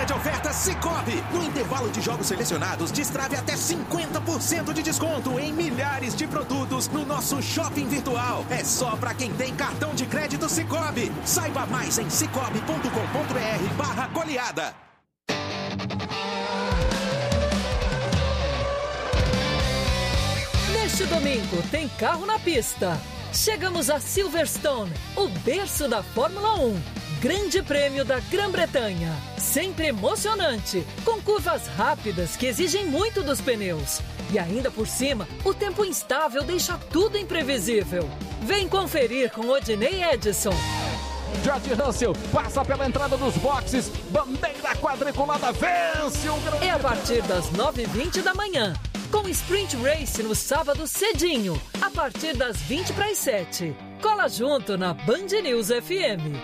de ofertas Sicoob. No intervalo de jogos selecionados, destrave até 50% de desconto em milhares de produtos no nosso shopping virtual. É só para quem tem cartão de crédito Sicoob. Saiba mais em cicobi.com.br/goleada. Neste domingo tem carro na pista. Chegamos a Silverstone, o berço da Fórmula 1. Grande Prêmio da Grã-Bretanha. Sempre emocionante, com curvas rápidas que exigem muito dos pneus. E ainda por cima, o tempo instável deixa tudo imprevisível. Vem conferir com Odinei Edson. George Russell passa pela entrada dos boxes. Bandeira quadriculada, vence o Grande. É a partir das 9h20 da manhã. Com Sprint Race no sábado cedinho, a partir das 6:20. Cola junto na Band News FM.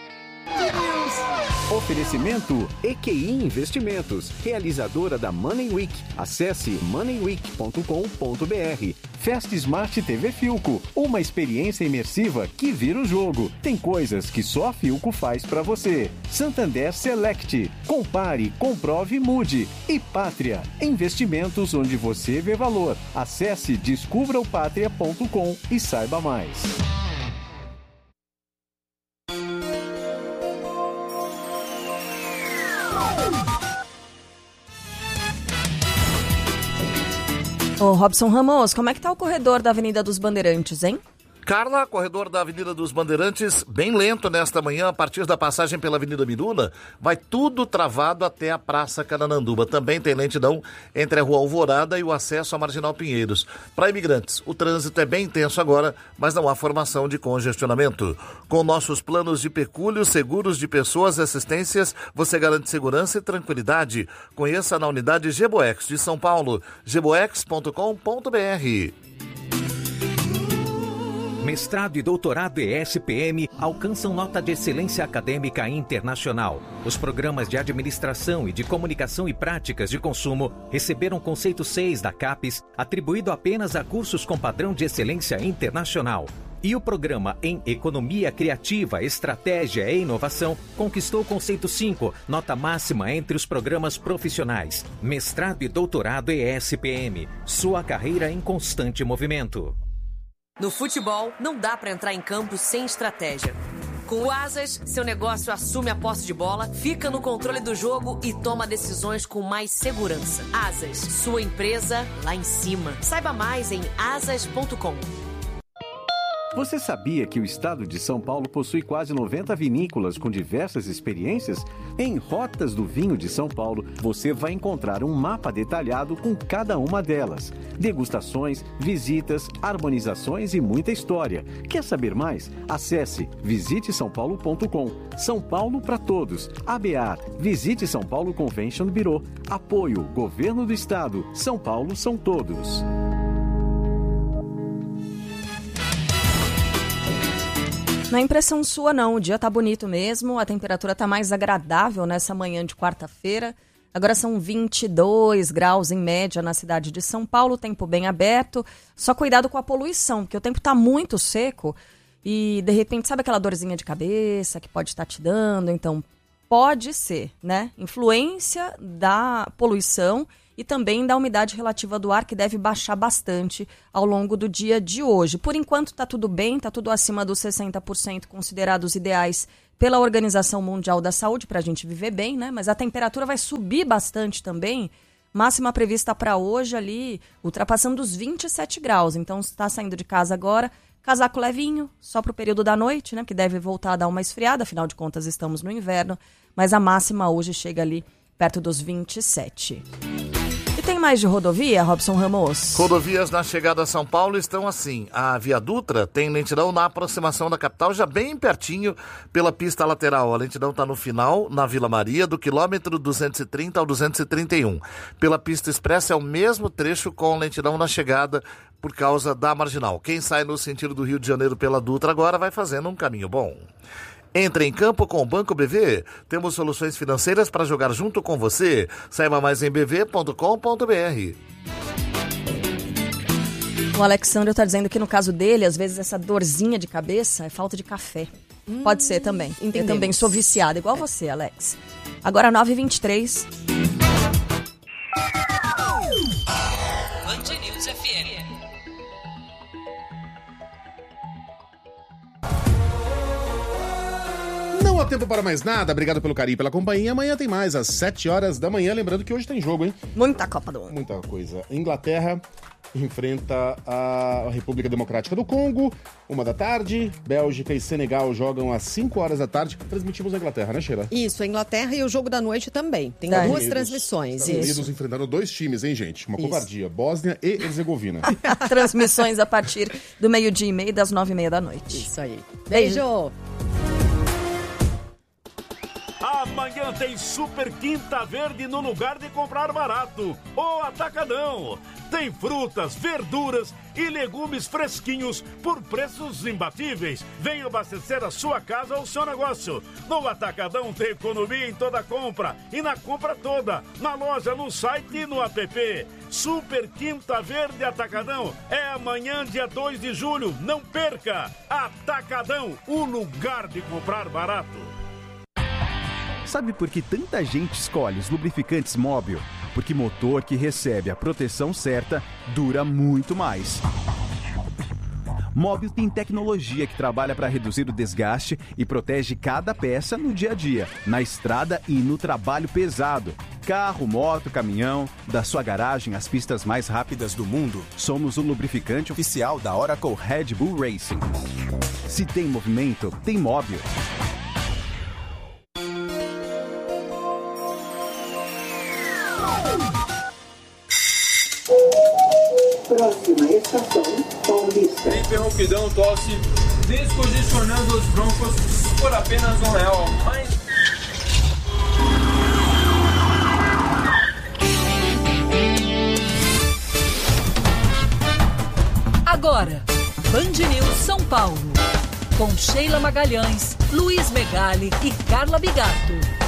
Oferecimento EQI Investimentos, realizadora da Money Week. Acesse moneyweek.com.br. Fast Smart TV Philco, uma experiência imersiva que vira o jogo. Tem coisas que só a Philco faz pra você. Santander Select, compare, comprove, mude. E Pátria, investimentos onde você vê valor. Acesse descubraopatria.com e saiba mais. Ô, Robson Ramos, como é que tá o corredor da Avenida dos Bandeirantes, hein? Carla, corredor da Avenida dos Bandeirantes, bem lento nesta manhã, a partir da passagem pela Avenida Miruna, vai tudo travado até a Praça Canananduba. Também tem lentidão entre a Rua Alvorada e o acesso à Marginal Pinheiros. Para imigrantes, o trânsito é bem intenso agora, mas não há formação de congestionamento. Com nossos planos de pecúlio, seguros de pessoas e assistências, você garante segurança e tranquilidade. Conheça na unidade Geboex de São Paulo, geboex.com.br. Mestrado e doutorado ESPM alcançam nota de excelência acadêmica internacional. Os programas de administração e de comunicação e práticas de consumo receberam conceito 6 da CAPES, atribuído apenas a cursos com padrão de excelência internacional. E o programa em Economia Criativa, Estratégia e Inovação conquistou conceito 5, nota máxima entre os programas profissionais. Mestrado e doutorado ESPM, sua carreira em constante movimento. No futebol, não dá para entrar em campo sem estratégia. Com o Asas, seu negócio assume a posse de bola, fica no controle do jogo e toma decisões com mais segurança. Asas, sua empresa lá em cima. Saiba mais em asas.com. Você sabia que o estado de São Paulo possui quase 90 vinícolas com diversas experiências? Em Rotas do Vinho de São Paulo, você vai encontrar um mapa detalhado com cada uma delas. Degustações, visitas, harmonizações e muita história. Quer saber mais? Acesse visitesaopaulo.com. São Paulo para todos. ABAR, Visite São Paulo Convention Bureau. Apoio, Governo do Estado. São Paulo são todos. Não é impressão sua, não. O dia tá bonito mesmo, a temperatura tá mais agradável nessa manhã de quarta-feira. Agora são 22 graus em média na cidade de São Paulo, tempo bem aberto. Só cuidado com a poluição, porque o tempo tá muito seco e, de repente, sabe aquela dorzinha de cabeça que pode estar te dando? Então, pode ser, né? Influência da poluição e também da umidade relativa do ar, que deve baixar bastante ao longo do dia de hoje. Por enquanto está tudo bem, está tudo acima dos 60% considerados ideais pela Organização Mundial da Saúde para a gente viver bem, né? Mas a temperatura vai subir bastante também, máxima prevista para hoje ali, ultrapassando os 27 graus. Então, se está saindo de casa agora, casaco levinho, só para o período da noite, né? Que deve voltar a dar uma esfriada, afinal de contas estamos no inverno, mas a máxima hoje chega ali perto dos 27. E tem mais de rodovia, Robson Ramos? Rodovias na chegada a São Paulo estão assim. A Via Dutra tem lentidão na aproximação da capital, já bem pertinho pela pista lateral. A lentidão está no final, na Vila Maria, do quilômetro 230 ao 231. Pela pista expressa é o mesmo trecho com lentidão na chegada por causa da marginal. Quem sai no sentido do Rio de Janeiro pela Dutra agora vai fazendo um caminho bom. Entre em campo com o Banco BV. Temos soluções financeiras para jogar junto com você. Saiba mais em bv.com.br. O Alexandre está dizendo que no caso dele, às vezes essa dorzinha de cabeça é falta de café. Pode ser também. Eu também sou viciada, igual você, Alex. Agora 9h23. Band News FM. Não há tempo para mais nada. Obrigado pelo carinho e pela companhia. Amanhã tem mais, às 7 horas da manhã. Lembrando que hoje tem jogo, hein? Muita Copa do Mundo. Muita coisa. Inglaterra enfrenta a República Democrática do Congo, 1h. Bélgica e Senegal jogam às 5 horas da tarde. Transmitimos a Inglaterra, né, Sheila? Isso, a Inglaterra e o jogo da noite também. Tem duas transmissões. Estados Unidos enfrentaram 2 times, hein, gente? Uma covardia. Bósnia e Herzegovina. Transmissões a partir do 12h30 e das 9h30 da noite. Isso aí. Beijo! Amanhã tem Super Quinta Verde no lugar de comprar barato. O Atacadão. Tem frutas, verduras e legumes fresquinhos por preços imbatíveis. Venha abastecer a sua casa ou seu negócio. No Atacadão tem economia em toda compra e na compra toda. Na loja, no site e no app. Super Quinta Verde Atacadão. É amanhã, dia 2 de julho. Não perca! Atacadão, o lugar de comprar barato. Sabe por que tanta gente escolhe os lubrificantes Móbil? Porque motor que recebe a proteção certa dura muito mais. Móbil tem tecnologia que trabalha para reduzir o desgaste e protege cada peça no dia a dia, na estrada e no trabalho pesado. Carro, moto, caminhão, da sua garagem às pistas mais rápidas do mundo, somos o lubrificante oficial da Oracle Red Bull Racing. Se tem movimento, tem Móbil. Próxima estação, Paulista. Interrompidão, tosse, descongestionando os broncos por apenas R$1. Mas... Agora, Band News São Paulo. Com Sheila Magalhães, Luiz Megali e Carla Bigato.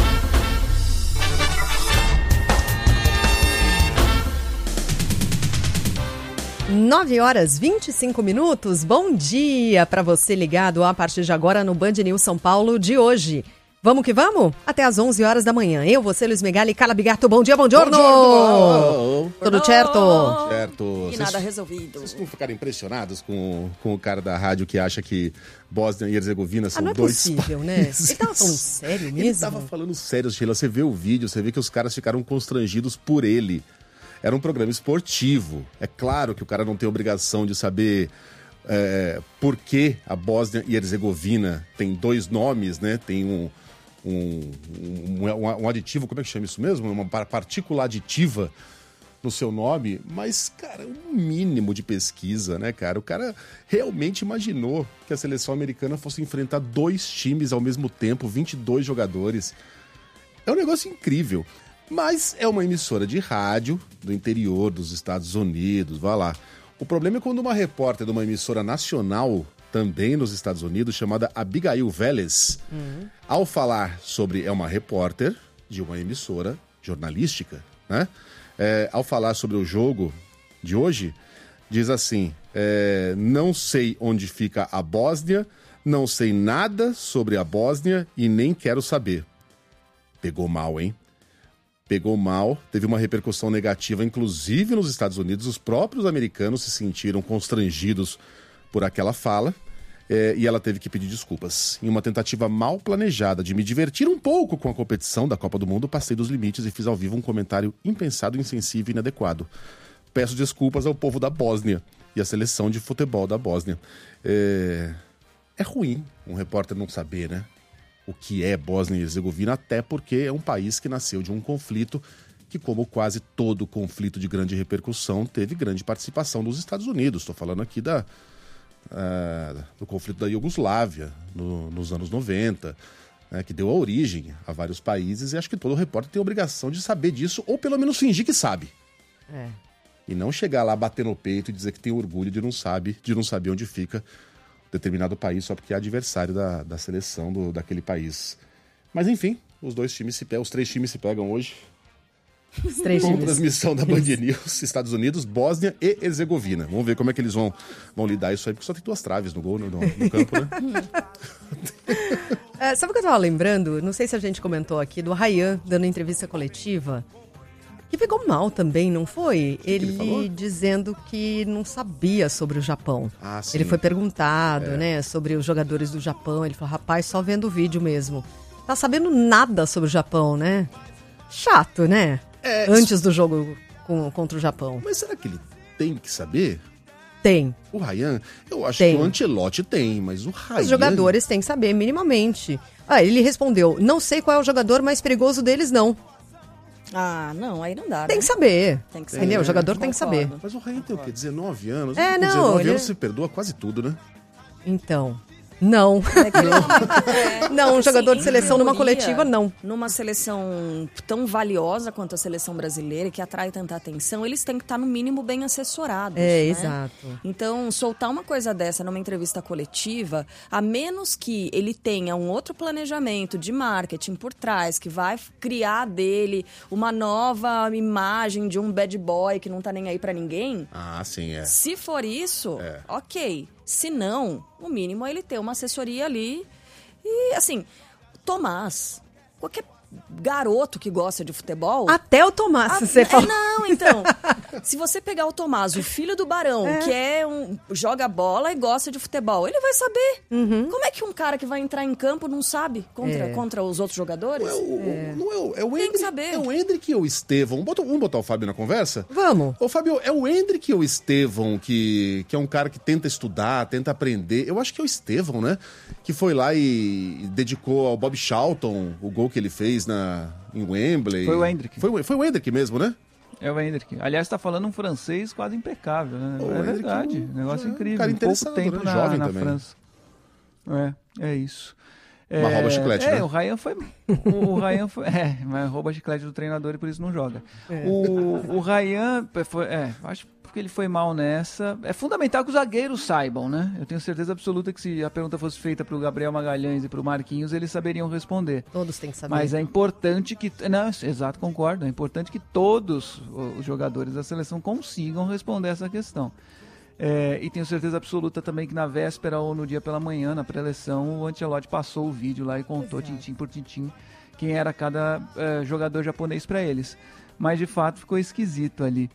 9h25. Bom dia para você ligado a partir de agora no Band News São Paulo de hoje. Vamos que vamos? Até às 11 horas da manhã. Eu, você, Luiz Megali e Carla Bigato. Bom dia, bom giorno! Tudo certo? Certo. E nada resolvido. Vocês não ficaram impressionados com o cara da rádio que acha que Bósnia e Herzegovina são não é dois possível, países. Né? Ele tava falando sério mesmo? Ele tava falando sério, Sheila. Você vê o vídeo, você vê que os caras ficaram constrangidos por ele. Era um programa esportivo. É claro que o cara não tem obrigação de saber por que a Bósnia e Herzegovina tem 2 nomes, né? Tem um aditivo, como é que chama isso mesmo? Uma partícula aditiva no seu nome. Mas, cara, um mínimo de pesquisa, né, cara? O cara realmente imaginou que a seleção americana fosse enfrentar 2 times ao mesmo tempo, 22 jogadores. É um negócio incrível. Mas é uma emissora de rádio do interior dos Estados Unidos, vai lá. O problema é quando uma repórter de uma emissora nacional, também nos Estados Unidos, chamada Abigail Vélez, ao falar sobre... É uma repórter de uma emissora jornalística, né? Ao falar sobre o jogo de hoje, diz assim, não sei onde fica a Bósnia, não sei nada sobre a Bósnia e nem quero saber. Pegou mal, hein? Pegou mal, teve uma repercussão negativa, inclusive nos Estados Unidos. Os próprios americanos se sentiram constrangidos por aquela fala e ela teve que pedir desculpas. Em uma tentativa mal planejada de me divertir um pouco com a competição da Copa do Mundo, passei dos limites e fiz ao vivo um comentário impensado, insensível e inadequado. Peço desculpas ao povo da Bósnia e à seleção de futebol da Bósnia. É ruim um repórter não saber, né? O que é Bósnia e Herzegovina, até porque é um país que nasceu de um conflito que, como quase todo conflito de grande repercussão, teve grande participação dos Estados Unidos. Estou falando aqui do conflito da Iugoslávia, nos anos 90, que deu a origem a vários países, e acho que todo repórter tem a obrigação de saber disso, ou pelo menos fingir que sabe. E não chegar lá, bater no peito e dizer que tem orgulho de não saber onde fica determinado país só porque é adversário da seleção daquele país. Mas enfim, os 3 times se pegam hoje. Os 3 Com times. transmissão da Band News, Estados Unidos, Bósnia e Herzegovina. Vamos ver como é que eles vão lidar isso aí, porque só tem 2 traves no gol, no campo, né? Sabe o que eu tava lembrando? Não sei se a gente comentou aqui, do Ryan dando entrevista coletiva, que pegou mal também, não foi? Ele dizendo que não sabia sobre o Japão. Ah, sim. Ele foi perguntado, né, sobre os jogadores do Japão. Ele falou, rapaz, só vendo o vídeo mesmo. Tá sabendo nada sobre o Japão, né? Chato, né? Antes do jogo contra o Japão. Mas será que ele tem que saber? Tem. O Ryan, eu acho que o Ancelotti tem, mas o Ryan... Os jogadores têm que saber minimamente. Ele respondeu, não sei qual é o jogador mais perigoso deles, não. Ah, não, aí não dá, Tem né? que saber. Tem que Entendeu? O jogador tem que saber. Mas o Ryan tem o quê? 19 anos? É, Com não, 19 ele- anos você perdoa quase tudo, né? Então, não. Não, um jogador de seleção numa coletiva, não. Numa seleção tão valiosa quanto a seleção brasileira, que atrai tanta atenção, eles têm que estar, no mínimo, bem assessorados. É, né? exato. Então, soltar uma coisa dessa numa entrevista coletiva, a menos que ele tenha um outro planejamento de marketing por trás, que vai criar dele uma nova imagem de um bad boy que não tá nem aí pra ninguém. Ah, sim, é. Se for isso, ok. Se não, o mínimo é ele ter uma assessoria ali. E, assim, Tomás, qualquer garoto que gosta de futebol... Até o Tomás, você falou. Não, então. Se você pegar o Tomás, o filho do Barão, que joga bola e gosta de futebol, ele vai saber. Como é que um cara que vai entrar em campo não sabe contra os outros jogadores? Tem que saber. É o Endrick ou o Estevão? Vamos botar o Fábio na conversa? Vamos. Ô, Fábio, é o Endrick ou o Estevão que é um cara que tenta estudar, tenta aprender? Eu acho que é o Estevão, né? Que foi lá e dedicou ao Bob Charlton o gol que ele fez em Wembley. Foi o Endrick. Foi o Endrick mesmo, né? É o Endrick. Aliás, tá falando um francês quase impecável, né? O É Endrick verdade. Negócio incrível. cara Pouco interessado, tempo né? na, Jovem na também. França. É isso. Mas rouba chiclete, né? O Ryan foi... O Ryan foi... mas rouba chiclete do treinador e por isso não joga. O Ryan foi... acho que ele foi mal nessa. É fundamental que os zagueiros saibam, né? Eu tenho certeza absoluta que se a pergunta fosse feita pro Gabriel Magalhães e pro Marquinhos, eles saberiam responder. Todos têm que saber. Mas é importante que... Não, exato, concordo. É importante que todos os jogadores da seleção consigam responder essa questão. E tenho certeza absoluta também que na véspera ou no dia pela manhã, na pré-eleção, o Ancelotti passou o vídeo lá e contou tintim por tintim quem era cada jogador japonês para eles. Mas de fato ficou esquisito ali.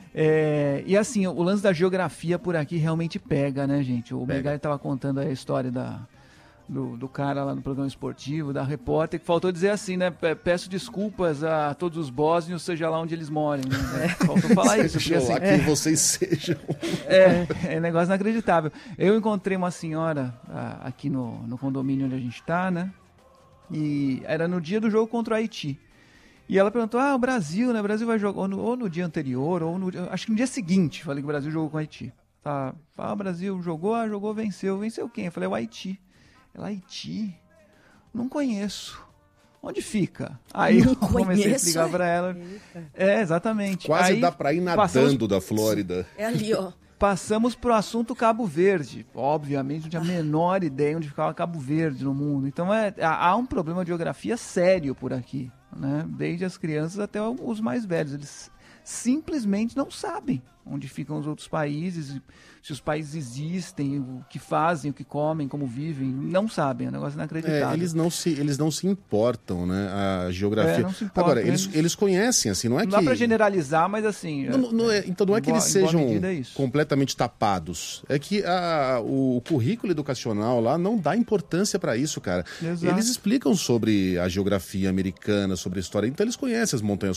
E assim, o lance da geografia por aqui realmente pega, né, gente? O Megali estava contando a história do cara lá no programa esportivo, da repórter, que faltou dizer assim, né? Peço desculpas a todos os bósnios, seja lá onde eles morem, né? Faltou falar isso. Porque, assim, lá que vocês sejam. É negócio inacreditável. Eu encontrei uma senhora aqui no condomínio onde a gente tá, né? E era no dia do jogo contra o Haiti. E ela perguntou, o Brasil, né? O Brasil vai jogar ou no dia anterior, acho que no dia seguinte. Falei que o Brasil jogou com o Haiti. Tá, o Brasil jogou, venceu. Venceu quem? Eu falei, o Haiti. Ela, Haiti? Não conheço. Onde fica? Aí eu comecei a explicar pra ela. Exatamente. Quase aí, dá pra ir nadando da Flórida. É ali, ó. Passamos pro assunto Cabo Verde. Obviamente, não tinha a menor ideia onde ficava Cabo Verde no mundo. Então, há um problema de geografia sério por aqui, né? Desde as crianças até os mais velhos. Eles simplesmente não sabem onde ficam os outros países, se os países existem, o que fazem, o que comem, como vivem. Não sabem, é um negócio inacreditável. Eles não se importam, né? A geografia. Não se importam, Agora, eles conhecem, assim, não é não que... dá pra generalizar, mas assim... Então não é que eles sejam é completamente tapados. É que o currículo educacional lá não dá importância para isso, cara. Exato. Eles explicam sobre a geografia americana, sobre a história. Então eles conhecem as montanhas